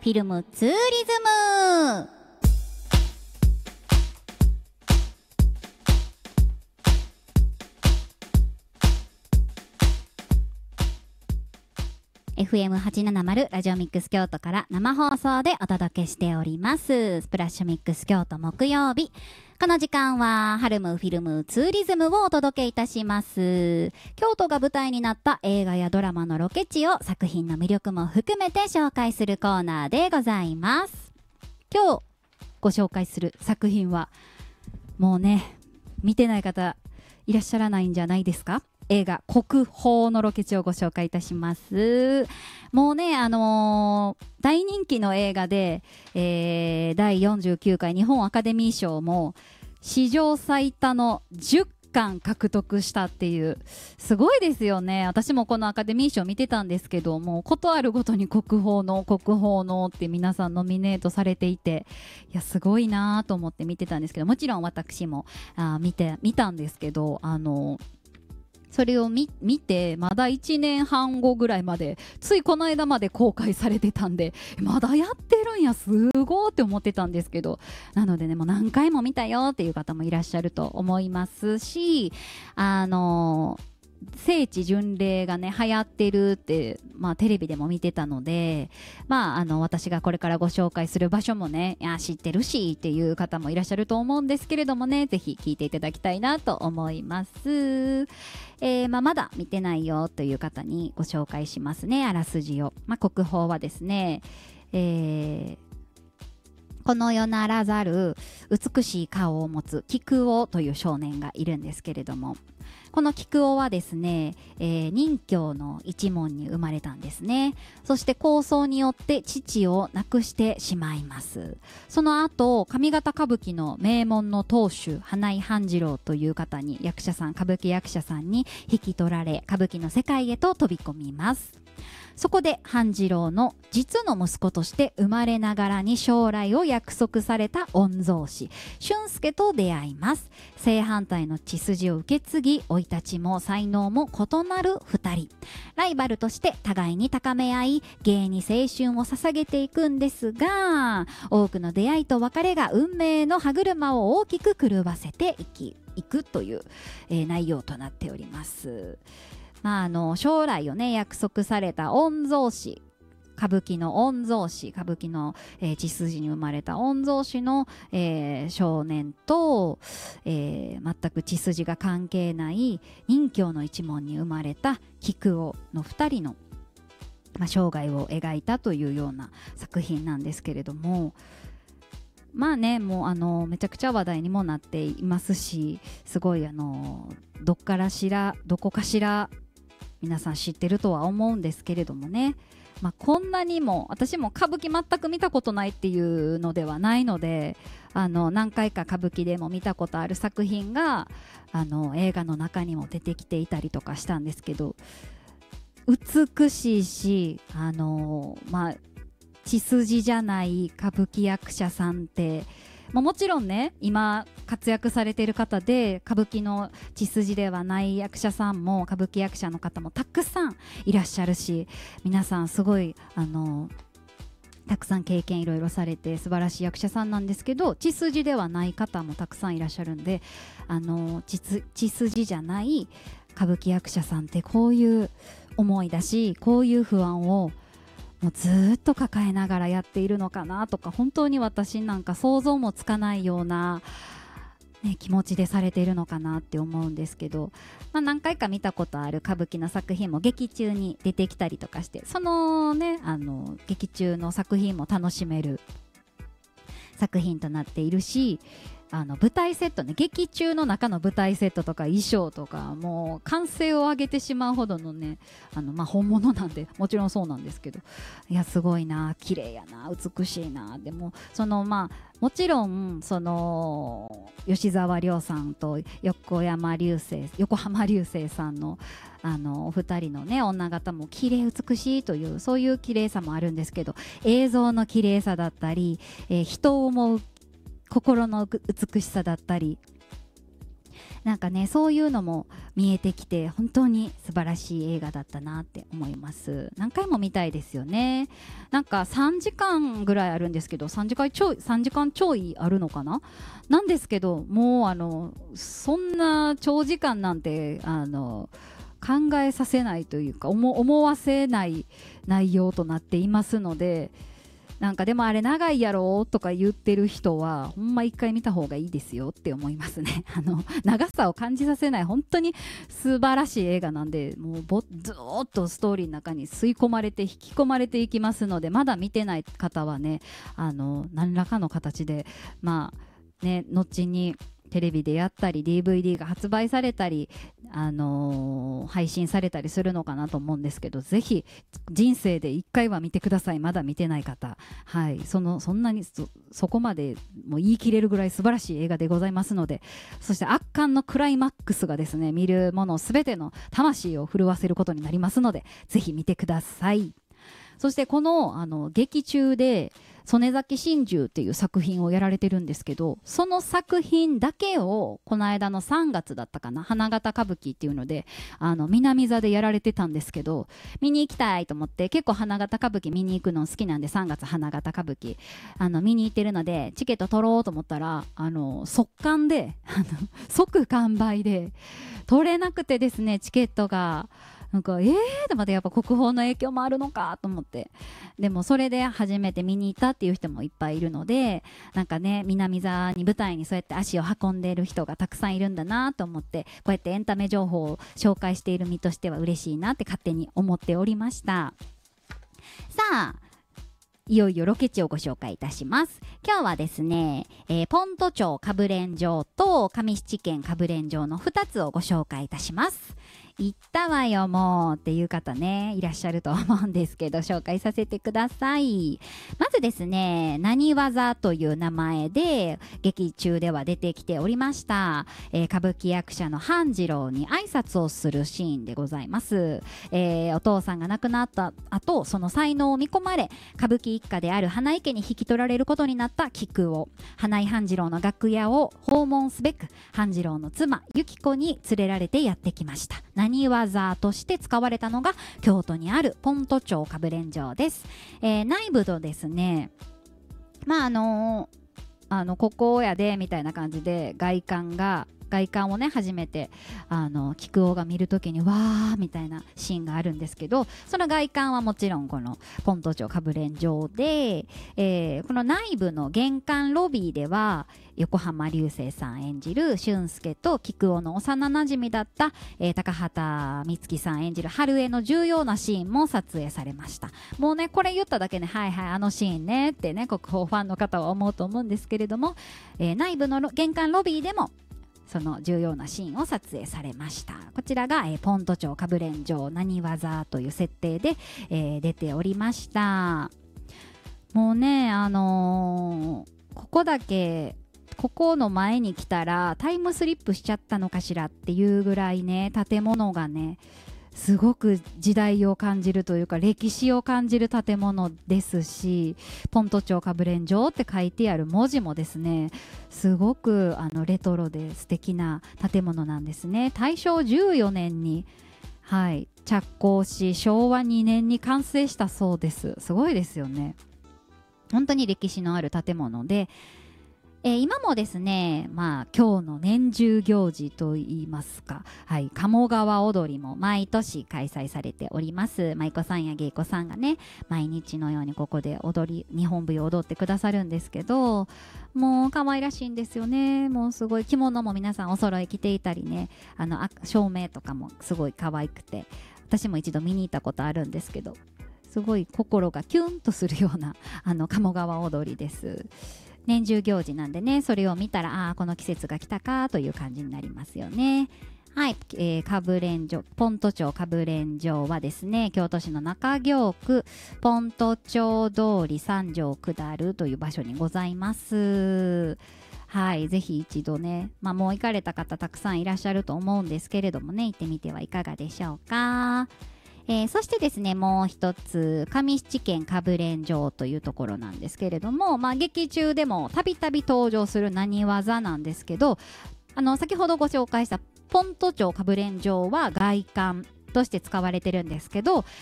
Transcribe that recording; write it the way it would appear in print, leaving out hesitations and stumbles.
フィルムツーリズム。FM870 ラジオミックス京都から生放送でお届けしておりますスプラッシュミックス京都木曜日。この時間はハルムフィルムツーリズムをお届けいたします。京都が舞台になった映画やドラマのロケ地を作品の魅力も含めて紹介するコーナーでございます。今日ご紹介する作品はもうね、見てない方いらっしゃらないんじゃないですか。映画国宝のロケ地をご紹介いたします。もうね、大人気の映画で、第49回日本アカデミー賞も史上最多の10巻獲得したっていう、すごいですよね。私もこのアカデミー賞見てたんですけども、ことあるごとに国宝のって皆さんノミネートされていて、いやすごいなと思って見てたんですけど、もちろん私も見たんですけど、それを見てまだ1年半後ぐらいまで、ついこの間まで公開されてたんで、まだやってるんや、すごーって思ってたんですけど、なのでね、もう何回も見たよっていう方もいらっしゃると思いますし、聖地巡礼がね流行ってるって、テレビでも見てたので、私がこれからご紹介する場所もね、知ってるしっていう方もいらっしゃると思うんですけれどもね、ぜひ聞いていただきたいなと思います。まだ見てないよという方にご紹介しますね、あらすじを。国宝はですね、この世ならざる美しい顔を持つ菊男という少年がいるんですけれども、この菊男はですね、任侠の一門に生まれたんですね。そして抗争によって父を亡くしてしまいます。その後、上方歌舞伎の名門の当主花井半次郎という方に、歌舞伎役者さんに引き取られ、歌舞伎の世界へと飛び込みます。そこで半次郎の実の息子として生まれながらに将来を約束された御曹司俊介と出会います。正反対の血筋を受け継ぎ、生い立ちも才能も異なる2人、ライバルとして互いに高め合い、芸に青春を捧げていくんですが、多くの出会いと別れが運命の歯車を大きく狂わせていくという、内容となっております。将来をね約束された御曹司、歌舞伎の御曹司、歌舞伎の、血筋に生まれた御曹司の、少年と、全く血筋が関係ない任侠の一門に生まれた菊男の2人の、生涯を描いたというような作品なんですけれども、もうめちゃくちゃ話題にもなっていますし、すごいどこかしら皆さん知ってるとは思うんですけれどもね、こんなにも私も歌舞伎全く見たことないっていうのではないので、何回か歌舞伎でも見たことある作品が映画の中にも出てきていたりとかしたんですけど、美しいし、血筋じゃない歌舞伎役者さんって、もちろんね今活躍されている方で歌舞伎の血筋ではない役者さんも歌舞伎役者の方もたくさんいらっしゃるし、皆さんすごいたくさん経験いろいろされて素晴らしい役者さんなんですけど、血筋ではない方もたくさんいらっしゃるんで、血筋じゃない歌舞伎役者さんってこういう思いだし、こういう不安をもうずっと抱えながらやっているのかなとか、本当に私なんか想像もつかないような、気持ちでされているのかなって思うんですけど、何回か見たことある歌舞伎の作品も劇中に出てきたりとかして、そのね劇中の作品も楽しめる作品となっているし、舞台セットね、劇中の中の舞台セットとか衣装とかもう歓声を上げてしまうほどのね、本物なんでもちろんそうなんですけど、いやすごいな、綺麗やな、美しいな。でももちろん吉沢亮さんと横浜流星さんのお二人のね女方も綺麗美しいという、そういう綺麗さもあるんですけど、映像の綺麗さだったり、人を思う心の美しさだったり、 なんかね、そういうのも見えてきて本当に素晴らしい映画だったなって思います。何回も見たいですよね。なんか3時間ぐらいあるんですけど、3時間ちょいあるのかな、なんですけど、もうそんな長時間なんて考えさせないというか、思わせない内容となっていますので、なんかでもあれ長いやろとか言ってる人はほんま一回見た方がいいですよって思いますね。長さを感じさせない本当に素晴らしい映画なんで、もうずーっとストーリーの中に吸い込まれて引き込まれていきますので、まだ見てない方はね、何らかの形でまあね、後にテレビでやったり DVD が発売されたり、配信されたりするのかなと思うんですけど、ぜひ人生で1回は見てください。まだ見てない方、はい、そんなにそこまでもう言い切れるぐらい素晴らしい映画でございますので、そして圧巻のクライマックスがですね、見るもの全ての魂を震わせることになりますので、ぜひ見てください。そしてこの劇中で曽根崎心中っていう作品をやられてるんですけど、その作品だけをこの間の3月だったかな、花形歌舞伎っていうので南座でやられてたんですけど、見に行きたいと思って、結構花形歌舞伎見に行くの好きなんで、3月花形歌舞伎見に行ってるのでチケット取ろうと思ったら速乾で即完売で取れなくてですね、チケットが。なんかでもやっぱ国宝の影響もあるのかと思って、でもそれで初めて見に行ったっていう人もいっぱいいるので、なんかね、南座に舞台にそうやって足を運んでいる人がたくさんいるんだなと思って、こうやってエンタメ情報を紹介している身としては嬉しいなって勝手に思っておりました。さあ、いよいよロケ地をご紹介いたします。今日はですね、ポント町かぶれん城と上七軒かぶれん城の2つをご紹介いたします。行ったわよもうっていう方ね、いらっしゃると思うんですけど、紹介させてください。まずですね、何技という名前で劇中では出てきておりました、歌舞伎役者の半次郎に挨拶をするシーンでございます。お父さんが亡くなった後、その才能を見込まれ、歌舞伎一家である花井家に引き取られることになった菊を、花井半次郎の楽屋を訪問すべく半次郎の妻由紀子に連れられてやってきました。何技として使われたのが京都にあるポント町かぶれん城です。内部とですね、ここやでみたいな感じで外観をね初めて菊男が見るときにわーみたいなシーンがあるんですけど、その外観はもちろんこのポント町かぶれん城で、この内部の玄関ロビーでは横浜流星さん演じる俊介と菊男の幼なじみだった、高畑充希さん演じる春江の重要なシーンも撮影されました。もうね、これ言っただけではいはいあのシーンねってね、国宝ファンの方は思うと思うんですけれども、内部の玄関ロビーでもその重要なシーンを撮影されました。こちらが、ポント町かぶれん城何技という設定で、出ておりました。もうね、ここの前に来たらタイムスリップしちゃったのかしらっていうぐらいね、建物がねすごく時代を感じるというか歴史を感じる建物ですし、ポント町かぶれん城って書いてある文字もですね、すごくレトロで素敵な建物なんですね。大正14年に着工し、昭和2年に完成したそうです。すごいですよね。本当に歴史のある建物で、今もですね、今日の年中行事といいますか、鴨川踊りも毎年開催されております。舞妓さんや芸妓さんがね、毎日のようにここで日本舞を踊ってくださるんですけど、もう可愛らしいんですよね。もうすごい着物も皆さんお揃い着ていたりね、照明とかもすごい可愛くて、私も一度見に行ったことあるんですけど、すごい心がキュンとするような鴨川踊りです。年中行事なんでね、それを見たらこの季節が来たかという感じになりますよね。はい、かぶれん城、ポント町かぶれん城はですね、京都市の中京区ポント町通り三条下るという場所にございます。はい、ぜひ一度ね、もう行かれた方たくさんいらっしゃると思うんですけれどもね、行ってみてはいかがでしょうか。そしてですね、もう一つ上七軒かぶれん城というところなんですけれども、劇中でもたびたび登場する何技なんですけど、 先ほどご紹介したポント町かぶれん状は外観として使われてるんですけど、